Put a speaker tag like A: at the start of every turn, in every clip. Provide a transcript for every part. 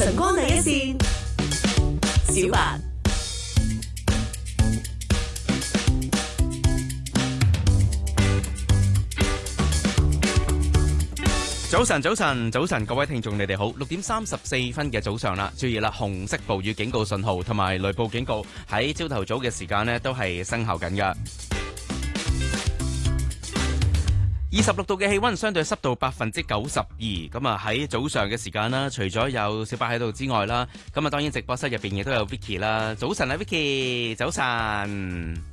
A: 晨光第一線，小白。
B: 早晨，各位聽眾，你哋好。6點34分嘅早上啦，注意啦，紅色暴雨警告信號同埋雷暴警告喺朝頭早嘅時間呢都係生效緊噶。26度嘅氣溫，相對濕度92%。咁啊喺早上嘅時間啦，除咗有小白喺度之外啦，咁啊當然直播室入邊亦都有 Vicky 啦。早晨啊 Vicky，早晨。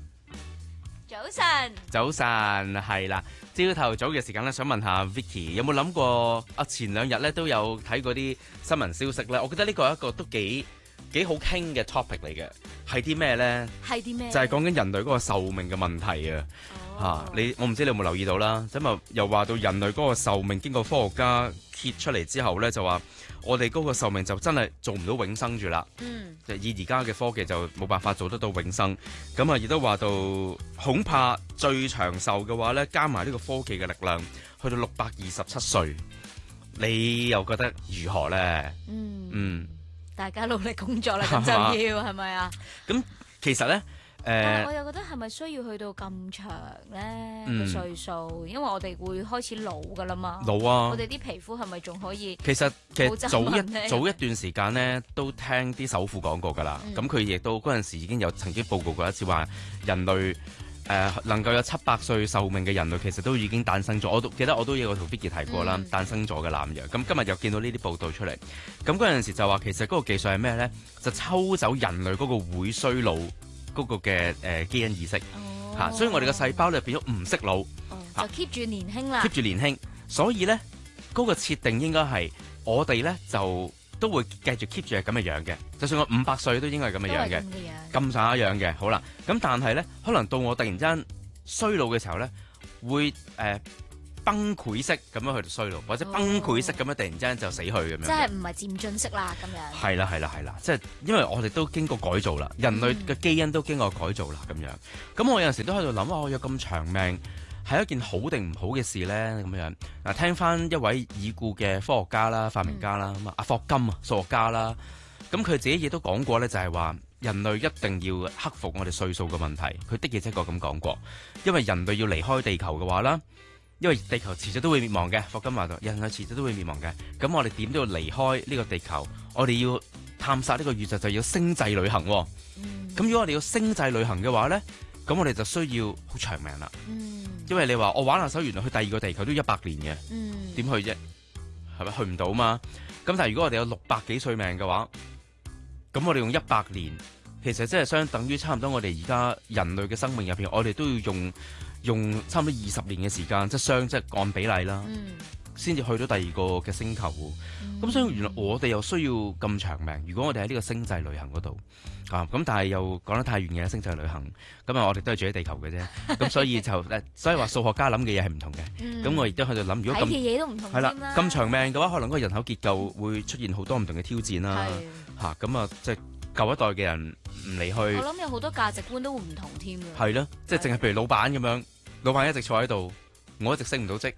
B: 早晨，係啦。朝頭早嘅時間咧，想問下 Vicky 有冇諗過前兩日咧都有睇過啲新聞消息咧？我覺得呢個係一個都幾好傾嘅 topic 嚟嘅，係啲咩咧？就係講緊人類嗰個壽命嘅問題啊！我唔知你有冇留意到啦。咁啊，又話到人類嗰個壽命經過科學家揭出嚟之後咧，就話我哋嗰個壽命就真係做唔到永生住啦。就以而家嘅科技就冇辦法做得到永生。咁啊，亦都話到恐怕最長壽嘅話咧，加埋呢個科技嘅力量，去到627歲，你又覺得如何咧？
C: 大家努力工作啦，咁就要係咪啊？
B: 咁其實咧，
C: 但係我又覺得係咪需要去到咁長咧個歲數？因為我哋會開始老噶啦嘛。
B: 老啊！
C: 我哋啲皮膚係咪仲可以？
B: 其實早一段時間咧，都聽啲首富講過噶啦。咁佢亦都嗰陣時已經有曾經報告過一次話，人類能夠有700歲壽命嘅人類，其實都已經誕生咗。我都記得我都有同 Vicky 提過啦，誕生咗嘅南洋。咁今日又見到呢啲報道出嚟。咁嗰陣時就話，其實嗰個技術係咩咧？就抽走人類嗰個會衰老嗰個嘅基因意識嚇，所以我哋嘅細胞咧變咗唔識老，
C: 就 keep 住年輕啦。
B: keep 住年輕，所以咧嗰個設定應該係我哋咧就都會繼續 keep 住係咁嘅樣嘅，就算我500歲都應該係咁嘅樣嘅，咁上下樣嘅。好啦，咁但係咧，可能到我突然之間衰老嘅時候咧，會崩潰式咁樣去到衰老，或者崩潰式咁樣突然之間就死去咁樣。
C: 即係唔係漸進式啦咁樣。
B: 係啦，即係因為我哋都經過改造啦，人類嘅基因都經過改造啦咁樣。咁我有陣時都喺度諗，我有咁長命係一件好定唔好嘅事咧？咁樣嗱，聽翻一位已故嘅科學家啦、發明家啦，咁阿霍金啊，數學家啦，咁佢自己亦都講過咧，就係話人類一定要克服我哋歲數嘅問題。佢的而且確咁講過，因為人類要離開地球嘅話啦。因為地球遲早都會滅亡嘅，霍金話到，人類遲早都會滅亡嘅。咁我哋點都要離開呢個地球，我哋要探索呢個宇宙，就要星際旅行。咁如果我哋要星際旅行嘅話咧，咁我哋就需要好長命啦。因為你話我玩下手，原來去第二個地球都100年嘅，點去啫？係咪去唔到嘛？咁但係如果我哋有600幾歲命嘅話，咁我哋用100年，其實即係相等於差唔多我哋而家人類嘅生命入邊，我哋都要用差唔多20年嘅時間，即係按比例啦，先至去到第二個嘅星球。咁所以原來我哋又需要咁長命。如果我哋喺呢個星際旅行嗰度咁但係又講得太遠嘅星際旅行，咁啊我哋都係住喺地球嘅啫。咁所以所以話數學家諗嘅嘢係唔同嘅。咁我亦都喺度諗，如果咁
C: 睇嘅嘢都唔同。係啦，
B: 咁長命嘅話，可能嗰個人口結構會出現好多唔同嘅挑戰啦。咁啊即係舊一代嘅人唔離去，
C: 我諗有好多價值觀都會唔同添。
B: 係咯，即係淨係譬如老闆咁樣，老闆一直坐喺度，我一直升唔到職，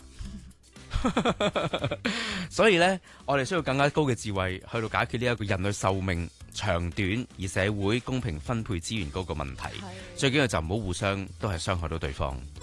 B: 所以咧，我哋需要更加高嘅智慧去到解決呢一個人類壽命長短而社會公平分配資源嗰個問題。最緊要就唔好互相都係傷害到對方。